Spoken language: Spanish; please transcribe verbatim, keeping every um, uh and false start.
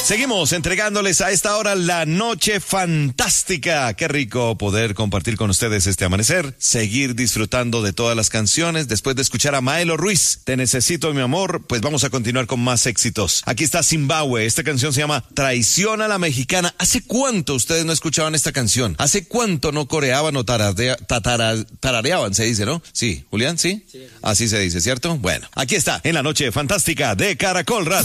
Seguimos entregándoles a esta hora la noche fantástica. Qué rico poder compartir con ustedes este amanecer, seguir disfrutando de todas las canciones. Después de escuchar a Maelo Ruiz, Te necesito mi amor, pues vamos a continuar con más éxitos. Aquí está Zimbabue, esta canción se llama Traición a la Mexicana. ¿Hace cuánto ustedes no escuchaban esta canción? ¿Hace cuánto no coreaban o taradea, tatara, tarareaban, se dice, no? Sí, Julián, ¿sí? Sí. Así se dice, ¿cierto? Bueno, aquí está, en la noche fantástica de Caracol Radio.